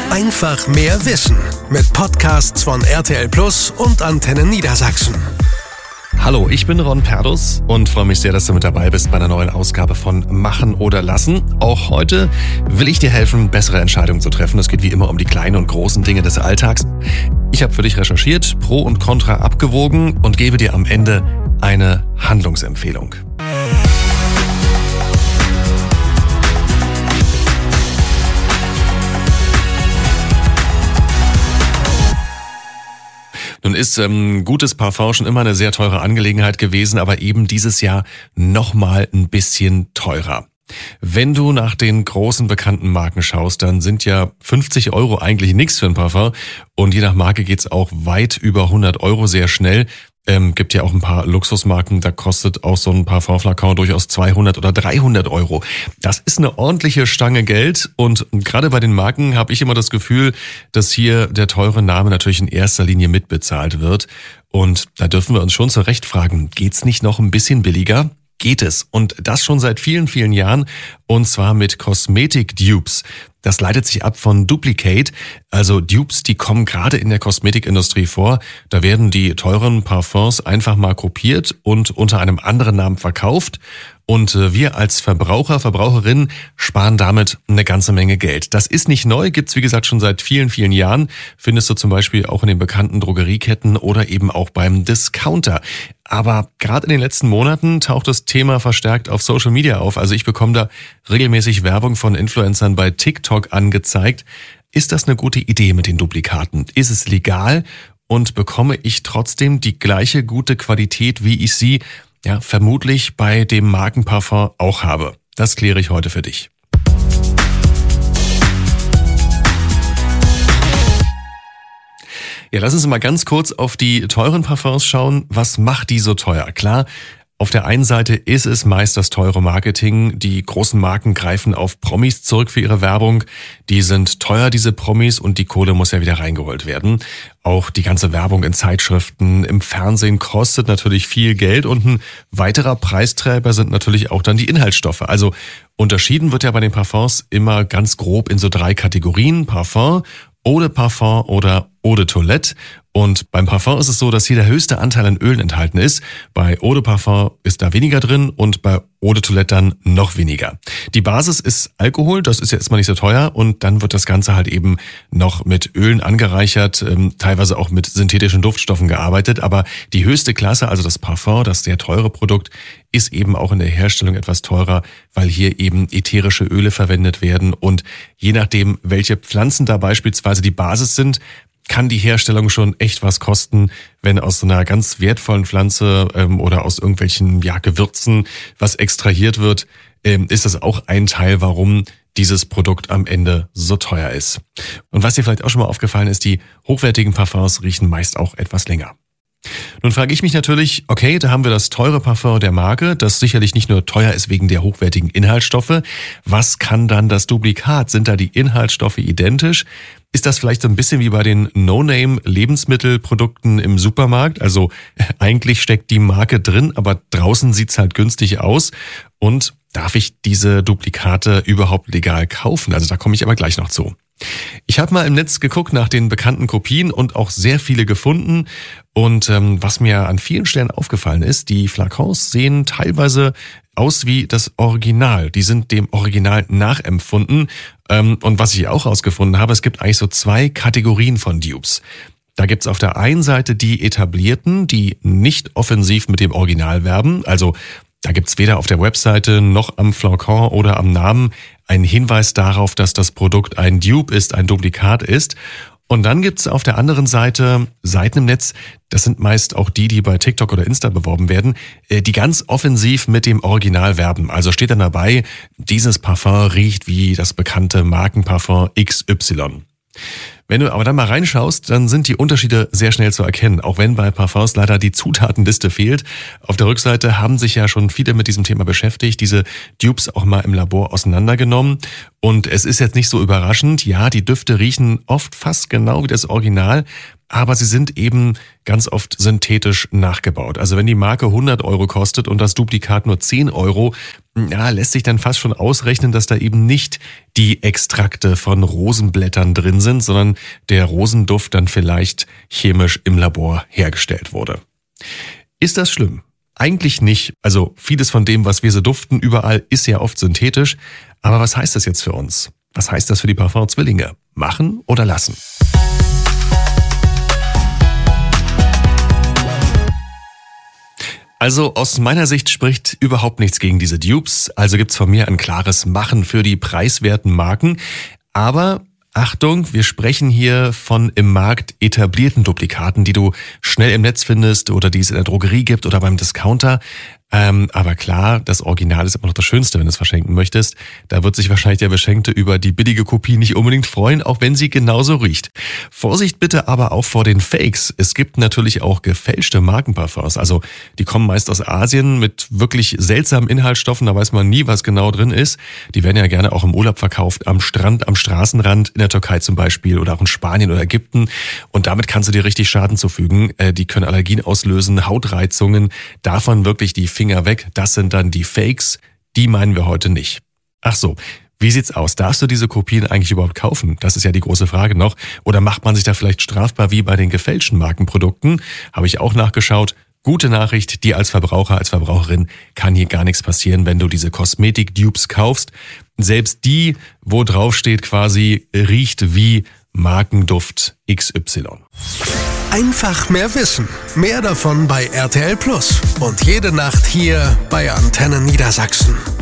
Einfach mehr Wissen mit Podcasts von RTL Plus und Antenne Niedersachsen. Hallo, ich bin Ron Perdus und freue mich sehr, dass du mit dabei bist bei einer neuen Ausgabe von Machen oder Lassen. Auch heute will ich dir helfen, bessere Entscheidungen zu treffen. Es geht wie immer um die kleinen und großen Dinge des Alltags. Ich habe für dich recherchiert, Pro und Contra abgewogen und gebe dir am Ende eine Handlungsempfehlung. Nun ist gutes Parfum schon immer eine sehr teure Angelegenheit gewesen, aber eben dieses Jahr nochmal ein bisschen teurer. Wenn du nach den großen bekannten Marken schaust, dann sind ja 50 € eigentlich nichts für ein Parfum und je nach Marke geht's auch weit über 100 € sehr schnell. Gibt ja auch ein paar Luxusmarken, da kostet auch so ein Parfumflakon durchaus 200 oder 300 €. Das ist eine ordentliche Stange Geld und gerade bei den Marken habe ich immer das Gefühl, dass hier der teure Name natürlich in erster Linie mitbezahlt wird. Und da dürfen wir uns schon zu Recht fragen, geht's nicht noch ein bisschen billiger? Geht es. Und das schon seit vielen, vielen Jahren. Und zwar mit Kosmetik-Dupes. Das leitet sich ab von Duplicate. Also Dupes, die kommen gerade in der Kosmetikindustrie vor. Da werden die teuren Parfums einfach mal kopiert und unter einem anderen Namen verkauft. Und wir als Verbraucher, Verbraucherinnen sparen damit eine ganze Menge Geld. Das ist nicht neu, gibt's wie gesagt schon seit vielen, vielen Jahren. Findest du zum Beispiel auch in den bekannten Drogerieketten oder eben auch beim Discounter. Aber gerade in den letzten Monaten taucht das Thema verstärkt auf Social Media auf. Also ich bekomme da regelmäßig Werbung von Influencern bei TikTok angezeigt. Ist das eine gute Idee mit den Duplikaten? Ist es legal? Und bekomme ich trotzdem die gleiche gute Qualität, wie ich sie vermutlich bei dem Markenparfum auch habe? Das kläre ich heute für dich. Ja, lass uns mal ganz kurz auf die teuren Parfums schauen. Was macht die so teuer? Klar, auf der einen Seite ist es meist das teure Marketing. Die großen Marken greifen auf Promis zurück für ihre Werbung. Die sind teuer, diese Promis, und die Kohle muss ja wieder reingeholt werden. Auch die ganze Werbung in Zeitschriften, im Fernsehen kostet natürlich viel Geld und ein weiterer Preisträger sind natürlich auch dann die Inhaltsstoffe. Also unterschieden wird ja bei den Parfums immer ganz grob in so 3 Kategorien: Parfum, Eau de Parfum oder Eau de Toilette. Und beim Parfum ist es so, dass hier der höchste Anteil an Ölen enthalten ist. Bei Eau de Parfum ist da weniger drin und bei Eau de Toilette dann noch weniger. Die Basis ist Alkohol, das ist ja erstmal nicht so teuer, und dann wird das Ganze halt eben noch mit Ölen angereichert, teilweise auch mit synthetischen Duftstoffen gearbeitet. Aber die höchste Klasse, also das Parfum, das sehr teure Produkt, ist eben auch in der Herstellung etwas teurer, weil hier eben ätherische Öle verwendet werden. Und je nachdem, welche Pflanzen da beispielsweise die Basis sind, kann die Herstellung schon echt was kosten, wenn aus so einer ganz wertvollen Pflanze oder aus irgendwelchen Gewürzen was extrahiert wird, ist das auch ein Teil, warum dieses Produkt am Ende so teuer ist. Und was dir vielleicht auch schon mal aufgefallen ist, die hochwertigen Parfums riechen meist auch etwas länger. Nun frage ich mich natürlich, okay, da haben wir das teure Parfum der Marke, das sicherlich nicht nur teuer ist wegen der hochwertigen Inhaltsstoffe. Was kann dann das Duplikat? Sind da die Inhaltsstoffe identisch? Ist das vielleicht so ein bisschen wie bei den No-Name-Lebensmittelprodukten im Supermarkt? Also eigentlich steckt die Marke drin, aber draußen sieht's halt günstig aus. Und darf ich diese Duplikate überhaupt legal kaufen? Also da komme ich aber gleich noch zu. Ich habe mal im Netz geguckt nach den bekannten Kopien und auch sehr viele gefunden. Und was mir an vielen Stellen aufgefallen ist, die Flakons sehen teilweise aus wie das Original. Die sind dem Original nachempfunden. Und was ich auch herausgefunden habe, es gibt eigentlich so 2 Kategorien von Dupes. Da gibt's auf der einen Seite die etablierten, die nicht offensiv mit dem Original werben. Also da gibt's weder auf der Webseite noch am Flakon oder am Namen einen Hinweis darauf, dass das Produkt ein Dupe ist, ein Duplikat ist. Und dann gibt's auf der anderen Seite Seiten im Netz, das sind meist auch die bei TikTok oder Insta beworben werden, die ganz offensiv mit dem Original werben. Also steht dann dabei, dieses Parfum riecht wie das bekannte Markenparfum XY. Wenn du aber dann mal reinschaust, dann sind die Unterschiede sehr schnell zu erkennen, auch wenn bei Parfums leider die Zutatenliste fehlt. Auf der Rückseite haben sich ja schon viele mit diesem Thema beschäftigt, diese Dupes auch mal im Labor auseinandergenommen. Und es ist jetzt nicht so überraschend, ja, die Düfte riechen oft fast genau wie das Original, aber sie sind eben ganz oft synthetisch nachgebaut. Also wenn die Marke 100 € kostet und das Duplikat nur 10 €, lässt sich dann fast schon ausrechnen, dass da eben nicht die Extrakte von Rosenblättern drin sind, sondern der Rosenduft dann vielleicht chemisch im Labor hergestellt wurde. Ist das schlimm? Eigentlich nicht. Also vieles von dem, was wir so duften, überall ist ja oft synthetisch. Aber was heißt das jetzt für uns? Was heißt das für die Parfum-Zwillinge? Machen oder lassen? Also aus meiner Sicht spricht überhaupt nichts gegen diese Dupes. Also gibt's von mir ein klares Machen für die preiswerten Marken. Aber Achtung, wir sprechen hier von im Markt etablierten Duplikaten, die du schnell im Netz findest oder die es in der Drogerie gibt oder beim Discounter. Aber klar, das Original ist immer noch das Schönste, wenn du es verschenken möchtest. Da wird sich wahrscheinlich der Beschenkte über die billige Kopie nicht unbedingt freuen, auch wenn sie genauso riecht. Vorsicht bitte aber auch vor den Fakes. Es gibt natürlich auch gefälschte Markenparfums. Also die kommen meist aus Asien mit wirklich seltsamen Inhaltsstoffen. Da weiß man nie, was genau drin ist. Die werden ja gerne auch im Urlaub verkauft, am Strand, am Straßenrand, in der Türkei zum Beispiel oder auch in Spanien oder Ägypten. Und damit kannst du dir richtig Schaden zufügen. Die können Allergien auslösen, Hautreizungen. Davon wirklich die Finger weg, das sind dann die Fakes, die meinen wir heute nicht. Ach so, wie sieht's aus? Darfst du diese Kopien eigentlich überhaupt kaufen? Das ist ja die große Frage noch. Oder macht man sich da vielleicht strafbar wie bei den gefälschten Markenprodukten? Habe ich auch nachgeschaut. Gute Nachricht, dir als Verbraucher, als Verbraucherin kann hier gar nichts passieren, wenn du diese Kosmetik-Dupes kaufst. Selbst die, wo drauf steht quasi, riecht wie Markenduft XY. Einfach mehr wissen. Mehr davon bei RTL Plus. Und jede Nacht hier bei Antenne Niedersachsen.